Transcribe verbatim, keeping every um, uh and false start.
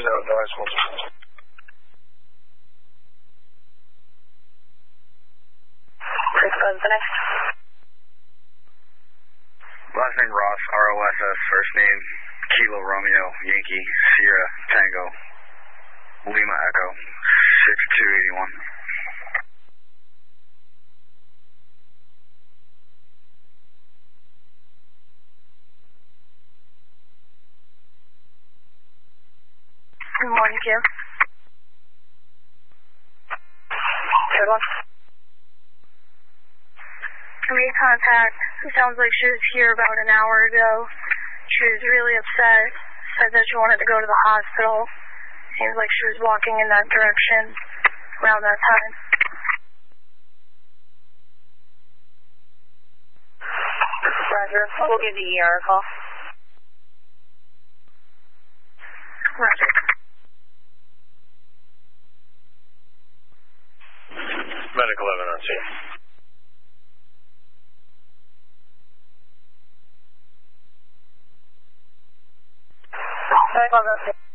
No, no, I spoke to him. six five, the next. Last name Ross, R O S S, first name Kilo Romeo, Yankee, Sierra, Tango, Lima Echo, six two eight one. Good morning, Q. Good one. I made contact. It sounds like she was here about an hour ago. She was really upset. Said that she wanted to go to the hospital. Seems like she was walking in that direction around that time. Roger. We'll give the E R a call. Roger. Medic eleven on scene. Medic eleven on scene.